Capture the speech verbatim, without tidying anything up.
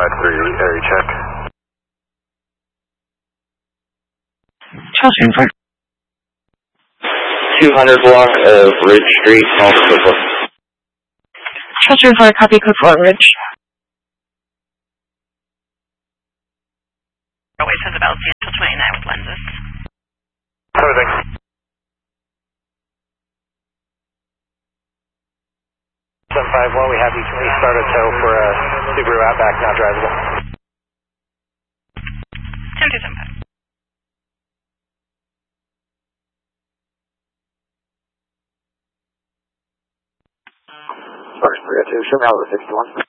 five three, area check. Chelsea Infarct. two hundred block of Ridge Street, North Cookwood. Chelsea Infarct, copy code for Ridge. Always has about L C until twenty-nine with lenses. Everything. seven five one, we have you. Can we start a tow for a Subaru Outback not drivable? ten two seven five. First three oh two, show me out of the sixty-one.